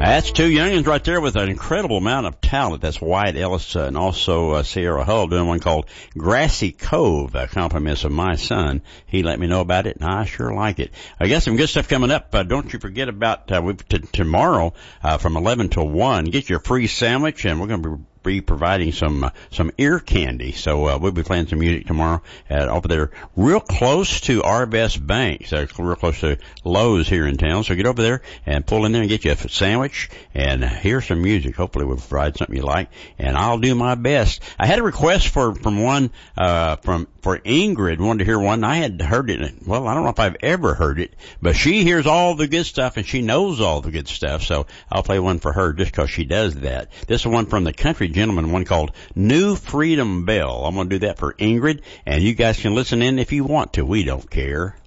That's two youngins right there with an incredible amount of talent. That's Wyatt Ellis and also Sierra Hull doing one called Grassy Cove, compliments of my son. He let me know about it, and I sure like it. I got some good stuff coming up. Don't you forget about tomorrow from 11 to 1. Get your free sandwich, and we're going to be providing some ear candy. So we'll be playing some music tomorrow over there real close to Our Best Bank. So real close to Lowe's here in town. So get over there and pull in there and get you a sandwich and hear some music. Hopefully we'll provide something you like, and I'll do my best. I had a request for Ingrid, wanted to hear one. I had heard it. Well, I don't know if I've ever heard it, but she hears all the good stuff and she knows all the good stuff. So I'll play one for her just because she does that. This is one from the Country Gentleman, one called New Freedom Bell. I'm going to do that for Ingrid, and you guys can listen in if you want to. We don't care.